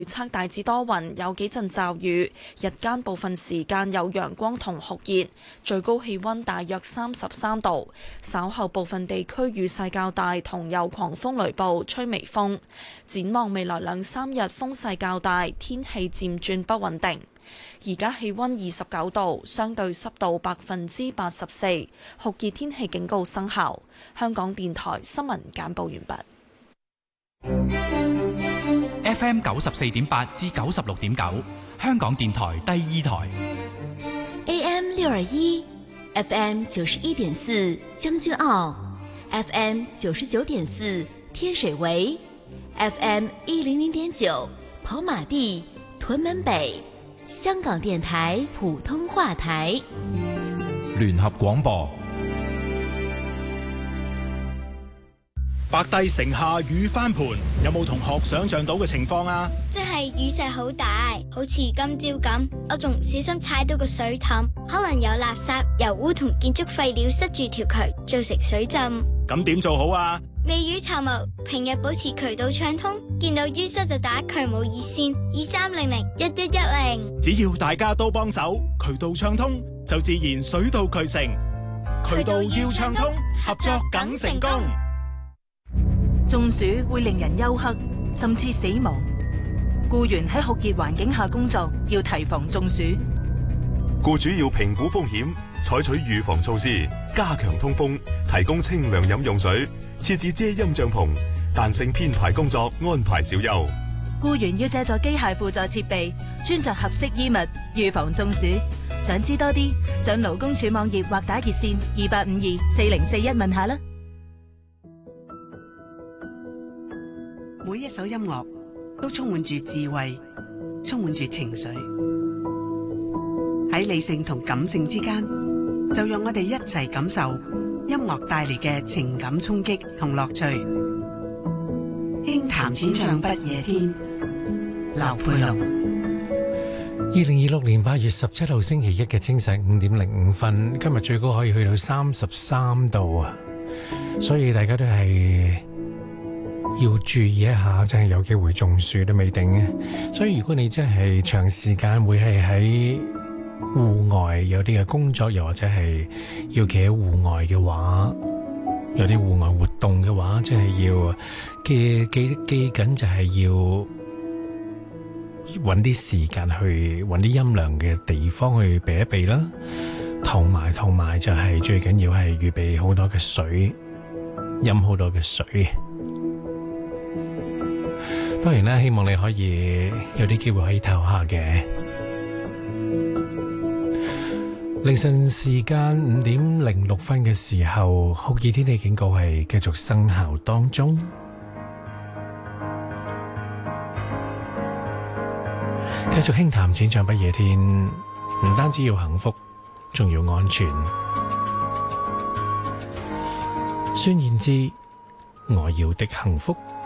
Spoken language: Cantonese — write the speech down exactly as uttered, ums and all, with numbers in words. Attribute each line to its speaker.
Speaker 1: 預測大致多雲，有幾陣驟雨，日間部分時間有陽光同酷熱，最高氣溫大約三十三度。稍後部分地區雨勢較大，同有狂風雷暴，吹微風。展望未來兩三日風勢較大，天氣漸轉不穩定。而家氣溫二十九度，相對濕度百分之八十四，酷熱天氣警告生效。香港電台新聞簡報完畢。
Speaker 2: F M 九十四點八至九十六點九，香港電台第二台。
Speaker 3: A M 六二一，F M 九十一點四將軍澳 ，F M 九十九點四天水圍 ，F M 一零零點九跑馬地屯門北，香港電台普通話台。
Speaker 4: 聯合廣播。
Speaker 5: 白帝城下雨翻盤，有冇同學想象到嘅情況啊？
Speaker 6: 即係雨勢好大，好似今朝咁，我仲唔小心踩到個水凼，可能有垃圾、油污同建築廢料塞住條渠，造成水浸。
Speaker 5: 咁點做好啊？
Speaker 6: 未雨綢繆，平日保持渠道暢通，見到淤塞就打渠務熱線二三零零一一一零。
Speaker 5: 只要大家都幫手，渠道暢通就自然水到渠成。渠道要暢通，合作梗成功。
Speaker 7: 中暑會令人休克，甚至死亡。僱員喺酷熱環境下工作，要提防中暑。
Speaker 8: 僱主要評估風險，採取預防措施，加強通風，提供清涼飲用水，設置遮陰帳篷，彈性編排工作，安排小休。
Speaker 7: 僱員要借助機械輔助設備，穿着合適衣物，預防中暑。想知多啲，上勞工處網頁或打熱線二八五二四零四一問下啦。
Speaker 9: 每一首音樂都充滿住智慧，充滿住情緒。喺理性同感性之間，就讓我哋一齊感受音樂帶嚟嘅情感衝擊同樂趣。輕談淺唱不夜天，劉佩龍。
Speaker 10: 二零二六年八月十七號星期一嘅清晨五點零五分，今日最高可以去到三十三度啊！所以大家都係要注意一下，真係有機會中暑都未定嘅。所以如果你真係長時間會係喺戶外有啲嘅工作，又或者係要企喺戶外嘅話，有啲戶外活動嘅話，真係要記記記緊就係要揾啲時間去揾啲陰涼嘅地方去避一避啦。同埋同埋就係最緊要係預備好多嘅水，飲好多嘅水。當然啦，希望你可以有啲機會可以唞下嘅。凌晨時間五點零六分嘅時候，酷熱天氣警告係繼續生效當中。繼續輕談淺唱不夜天，唔單止要幸福，仲要安全。孫燕姿，我要的幸福。